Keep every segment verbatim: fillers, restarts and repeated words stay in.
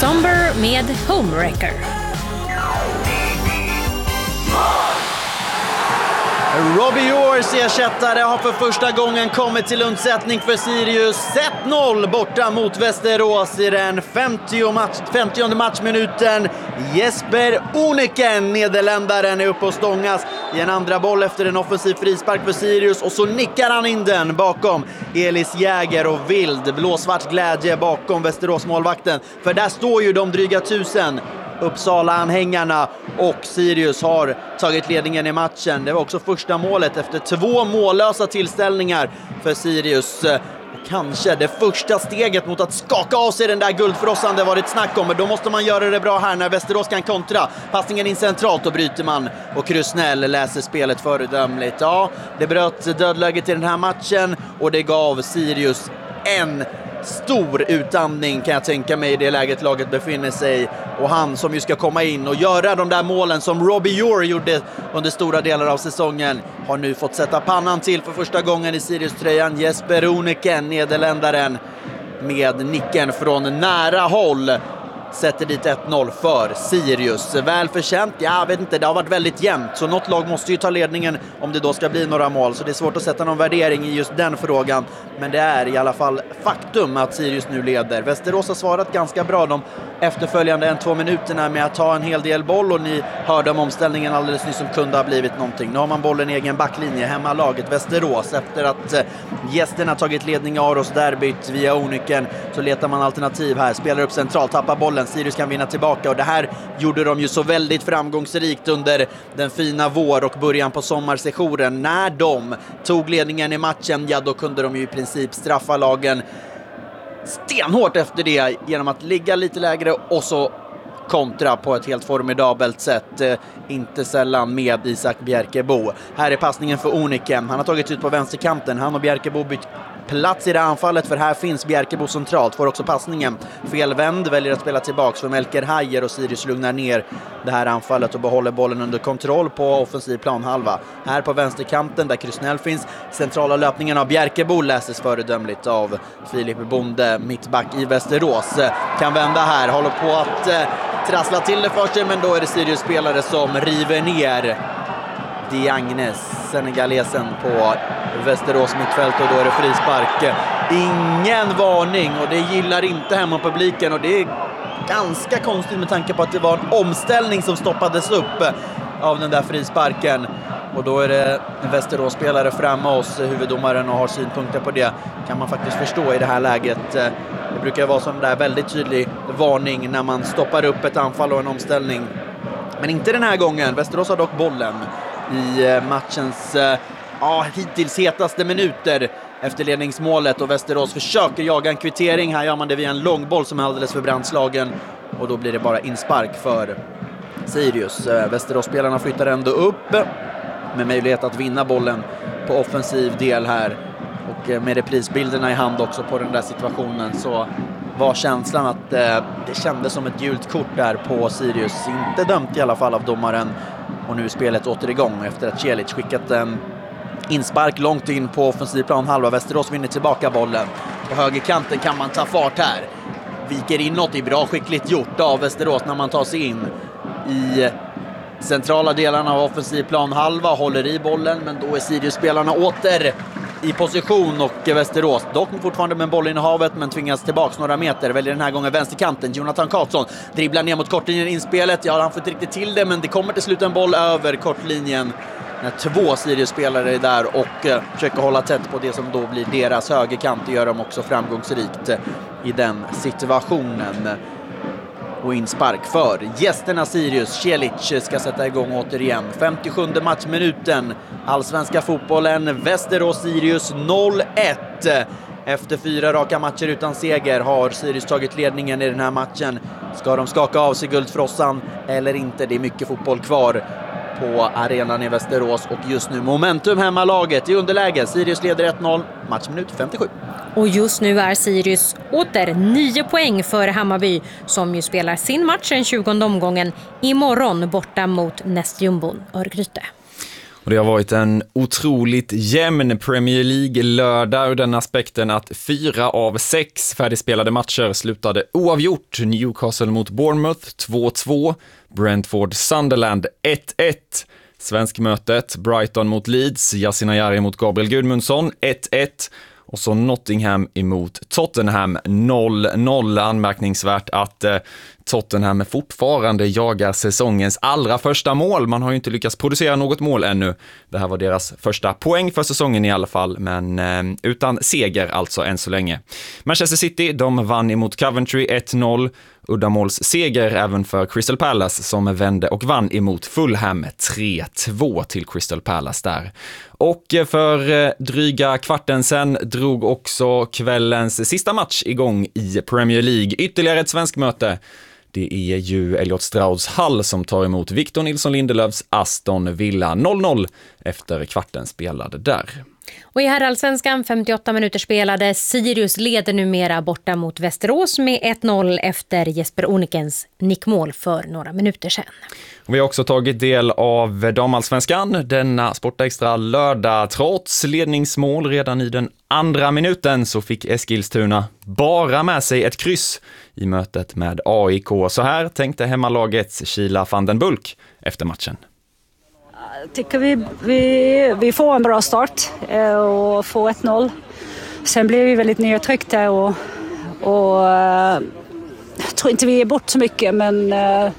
Somber med Homewrecker. Robbie Orrs ersättare har för första gången kommit till undsättning för Sirius. ett noll borta mot Västerås i den femtionde match, femtionde matchminuten. Jesper Oniken, nederländaren, är uppe och stångas i en andra boll efter en offensiv frispark för Sirius. Och så nickar han in den bakom Elis Jäger, och vild blåsvart glädje bakom Västerås målvakten. För där står ju de dryga tusen Uppsala-anhängarna, och Sirius har tagit ledningen i matchen. Det var också första målet efter två mållösa tillställningar för Sirius. Och kanske det första steget mot att skaka av sig den där guldfrossan det varit snack om. Men då måste man göra det bra här när Västerås kan kontra. Passningen in centralt, och bryter man. Och Krusnell läser spelet föredömligt. Ja, det bröt dödläget i den här matchen, och det gav Sirius en stor utandning, kan jag tänka mig, i det läget laget befinner sig. Och han som ju ska komma in och göra de där målen som Robbie Orr gjorde under stora delar av säsongen, har nu fått sätta pannan till för första gången i Sirius-tröjan. Jesper Oniken, nederländaren, med nicken från nära håll sätter dit ett noll för Sirius. Välförtjänt, jag vet inte, det har varit väldigt jämnt, så något lag måste ju ta ledningen om det då ska bli några mål, så det är svårt att sätta någon värdering i just den frågan, men det är i alla fall faktum att Sirius nu leder. Västerås har svarat ganska bra de efterföljande en två minuterna med att ta en hel del boll, och ni hörde om omställningen alldeles nyss som kunde ha blivit någonting. Nu har man bollen i egen backlinje, hemmalaget Västerås, efter att eh, gästerna tagit ledning av Aros derbyt via Oniken, så letar man alternativ här, spelar upp centralt, tappar bollen, Sirius kan vinna tillbaka, och det här gjorde de ju så väldigt framgångsrikt under den fina vår och början på sommarsessionen. När de tog ledningen i matchen, ja då kunde de ju i princip straffa lagen stenhårt efter det genom att ligga lite lägre och så kontra på ett helt formidabelt sätt, eh, inte sällan med Isak Bjerkebo. Här är passningen för Oniken, han har tagit ut på vänsterkanten, han och Bjerkebo bytt plats i det anfallet, för här finns Bjerkebo centralt, får också passningen felvänd, väljer att spela tillbaks för Melker Hajer, och Sirius lugnar ner det här anfallet och behåller bollen under kontroll på offensiv planhalva. Här på vänsterkanten där Krusnell finns, centrala löpningen av Bjerkebo läses föredömligt av Filip Bonde, mittback i Västerås, kan vända här, håller på att eh, trassla till det för sig, men då är det Sirius-spelare som river ner Diagnes, senegalesen, på Västerås mittfält, och då är det frispark. Ingen varning, och det gillar inte hemmapubliken, och det är ganska konstigt med tanke på att det var en omställning som stoppades upp av den där frisparken. Och då är det Västerås spelare framme hos huvuddomaren och har synpunkter på det, kan man faktiskt förstå i det här läget. Det brukar vara sån där väldigt tydlig varning när man stoppar upp ett anfall och en omställning, men inte den här gången. Västerås har dock bollen i matchens ja, hittills hetaste minuter efter ledningsmålet, och Västerås försöker jaga en kvittering. Här gör man det via en långboll som är alldeles för brandslagen, och då blir det bara inspark för Sirius. Västerås-spelarna flyttar ändå upp med möjlighet att vinna bollen på offensiv del här, och med reprisbilderna i hand också på den där situationen, så var känslan att eh, det kändes som ett gult kort där på Sirius. Inte dömt i alla fall av domaren, och nu är spelet åter igång efter att Celic skickat en inspark långt in på offensiv plan halva. Västerås vinner tillbaka bollen. På högerkanten kan man ta fart här. Viker inåt, i bra skickligt gjort av Västerås när man tar sig in i centrala delarna av offensiv plan halva, håller i bollen, men då är Sirius-spelarna åter i position, och Västerås dock fortfarande med bollen i havet, men tvingas tillbaks några meter, väljer den här gången vänsterkanten. Jonathan Karlsson dribblar ner mot kortlinjen inspelet, ja han får inte riktigt till det, men det kommer till slut en boll över kortlinjen när två Sirius-spelare är där och eh, försöker hålla tätt på det som då blir deras högerkant. Det gör de också framgångsrikt eh, i den situationen. Och inspark för gästerna Sirius. Celic ska sätta igång återigen. femtiosjunde matchminuten. Allsvenska fotbollen. Västerås-Sirius noll ett. Efter fyra raka matcher utan seger har Sirius tagit ledningen i den här matchen. Ska de skaka av sig guldfrossan eller inte? Det är mycket fotboll kvar på arenan i Västerås, och just nu momentum hemmalaget i underläge. Sirius leder ett noll, matchminut femtiosju. Och just nu är Sirius åter nio poäng före Hammarby, som ju spelar sin match den tjugonde omgången imorgon borta mot nästjumbon Örgryte. Och det har varit en otroligt jämn Premier League-lördag ur den aspekten att fyra av sex färdigspelade matcher slutade oavgjort. Newcastle mot Bournemouth två två, Brentford Sunderland ett ett, Svenskmötet Brighton mot Leeds, Yasin Ayari mot Gabriel Gudmundsson ett ett och så Nottingham emot Tottenham noll noll. Anmärkningsvärt att eh, Tottenham fortfarande jagar säsongens allra första mål. Man har ju inte lyckats producera något mål ännu. Det här var deras första poäng för säsongen i alla fall, men eh, utan seger alltså än så länge. Manchester City, de vann emot Coventry ett noll. Uddamåls seger även för Crystal Palace som vände och vann emot Fulham tre två till Crystal Palace där. Och för dryga kvarten sen drog också kvällens sista match igång i Premier League. Ytterligare ett svensk möte. Det är ju Elliot Strauds Hull som tar emot Victor Nilsson Lindelöfs Aston Villa noll noll efter kvarten spelade där. Och i herrallsvenskan femtioåtta minuter spelade. Sirius leder numera borta mot Västerås med ett noll efter Jesper Onikens nickmål för några minuter sedan. Och vi har också tagit del av damallsvenskan denna Sportextra lördag. Trots ledningsmål redan i den andra minuten så fick Eskilstuna bara med sig ett kryss i mötet med A I K. Så här tänkte hemmalagets Sheila van den Bulk efter matchen. Jag tycker vi, vi, vi får en bra start och får ett noll. Sen blir vi väldigt nedtryckta och, och jag tror inte vi är bort så mycket, men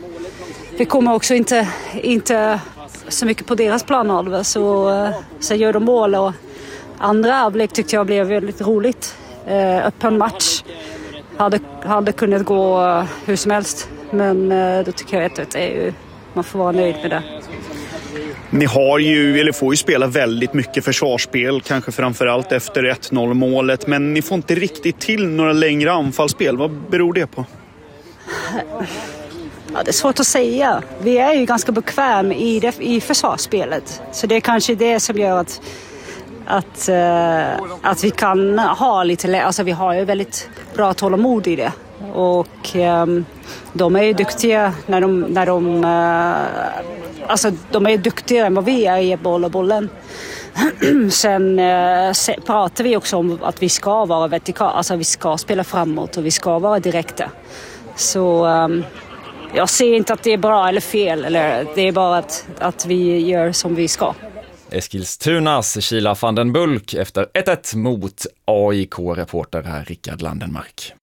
vi kommer också inte, inte så mycket på deras planhalva. Så, så gör de mål och andra halvlek tyckte jag blev väldigt roligt. Öppen match. Hade, hade kunnat gå hur som helst, men då tycker jag att det är ju, man får vara nöjd med det. Ni har ju, eller får ju spela väldigt mycket försvarsspel, kanske framförallt efter ett noll målet, men ni får inte riktigt till några längre anfallsspel. Vad beror det på? Ja, det är svårt att säga. Vi är ju ganska bekväm i, det, i försvarsspelet, så det är kanske det som gör att att, uh, att vi kan ha lite, alltså vi har ju väldigt bra tålamod i det. Och um, de är ju duktiga när de, när de uh, alltså de är ju duktigare än vad vi är i boll och bollen. Sen uh, se, pratar vi också om att vi ska vara vertikala, alltså vi ska spela framåt och vi ska vara direkta. Så um, jag ser inte att det är bra eller fel, eller det är bara att, att vi gör som vi ska. Eskilstunas Sheila van den Bulk efter ett ett mot A I K-reporter här Rickard Landenmark.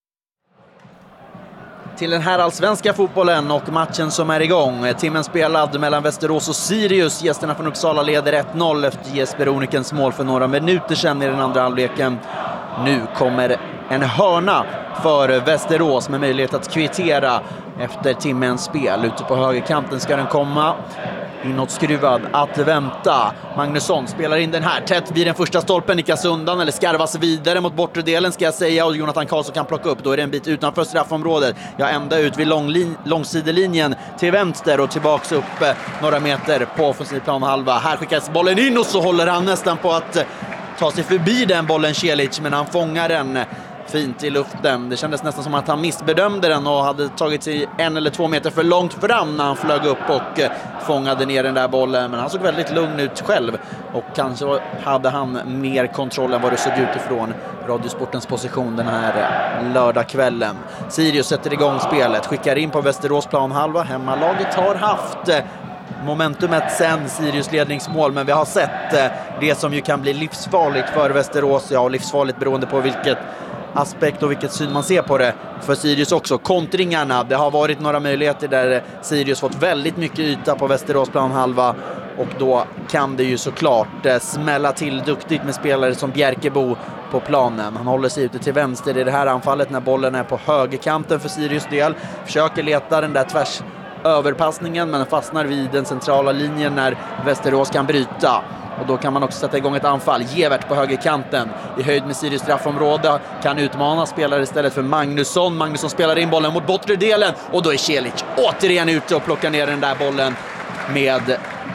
Till den här allsvenska fotbollen och matchen som är igång. Timmen spelad mellan Västerås och Sirius. Gästerna från Uppsala leder ett noll efter Jesper Onikens mål för några minuter sedan i den andra halvleken. Nu kommer en hörna för Västerås med möjlighet att kvittera efter timmens spel. Ute på högerkanten ska den komma. Inåt skruvad att vänta. Magnusson spelar in den här tätt vid den första stolpen, nickas undan eller skarvas vidare mot bortre delen ska jag säga, och Jonathan Karlsson kan plocka upp. Då är det en bit utanför straffområdet. Jag ända ut vid långlin- långsidelinjen till vänster och tillbaks upp eh, några meter på offensiv planhalva. Här skickas bollen in och så håller han nästan på att eh, ta sig förbi den bollen Celic, men han fångar den fint i luften. Det kändes nästan som att han missbedömde den och hade tagit sig en eller två meter för långt fram när han flög upp och eh, fångade ner den där bollen. Men han såg väldigt lugn ut själv och kanske hade han mer kontroll än vad det såg ut ifrån Radiosportens position den här lördagskvällen. Sirius sätter igång spelet, skickar in på Västerås planhalva. Hemmalaget har haft eh, momentumet sen Sirius ledningsmål, men vi har sett eh, det som ju kan bli livsfarligt för Västerås. Ja, livsfarligt beroende på vilket aspekt och vilket syn man ser på det för Sirius också. Kontringarna, det har varit några möjligheter där Sirius fått väldigt mycket yta på Västerås planhalva och då kan det ju såklart eh, smälla till duktigt med spelare som Bjerkebo på planen. Han håller sig ute till vänster i det här anfallet när bollen är på högerkanten för Sirius del. Försöker leta den där tvärs överpassningen men fastnar vid den centrala linjen när Västerås kan bryta. Och då kan man också sätta igång ett anfall. Gevert på högerkanten i höjd med Sirius straffområde kan utmana spelare istället för Magnusson. Magnusson spelar in bollen mot bortre delen och då är Celic återigen ute och plockar ner den där bollen med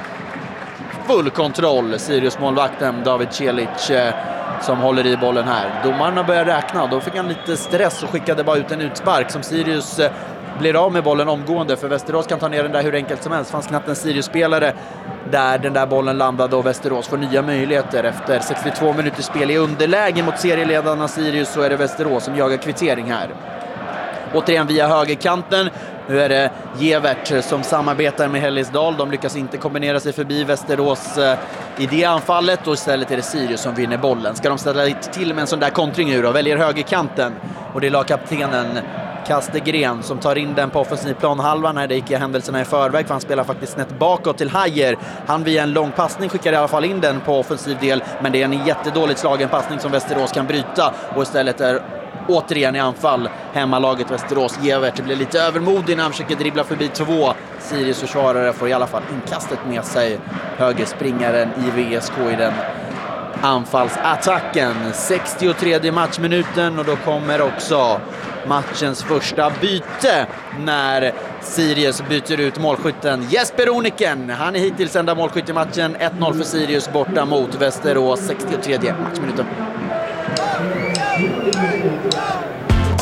full kontroll. Sirius målvakten David Celic eh, som håller i bollen här. Domarna börjar räkna. Då fick han lite stress och skickade bara ut en utspark som Sirius eh, blir av med bollen omgående, för Västerås kan ta ner den där hur enkelt som helst. Fanns knappt en Sirius-spelare där den där bollen landade och Västerås får nya möjligheter. Efter sextiotvå minuter spel i underläge mot serieledarna Sirius så är det Västerås som jagar kvittering här. Återigen via högerkanten. Nu är det Gevert som samarbetar med Hellisdal. De lyckas inte kombinera sig förbi Västerås eh, i det anfallet, och istället är det Sirius som vinner bollen. Ska de ställa till med en sån där kontring nu då? Väljer högerkanten, och det är lagkaptenen Kastegren som tar in den på offensiv planhalvan. Här det gick händelserna i förväg, för han spelar faktiskt snett bakåt till Hajer. Han via en lång passning skickar i alla fall in den på offensiv del, men det är en jättedåligt slagen passning som Västerås kan bryta, och istället är återigen i anfall hemmalaget Västerås. Gevert blir lite övermodig när han försöker dribbla förbi två Sirius försvarare, får i alla fall inkastet med sig. Högerspringaren i V S K i den anfallsattacken. sextiotredje matchminuten, och då kommer också matchens första byte när Sirius byter ut målskytten Jesper Oniken. Han är hittills enda målskytt i matchen. ett noll för Sirius borta mot Västerås, sextiotredje matchminuten.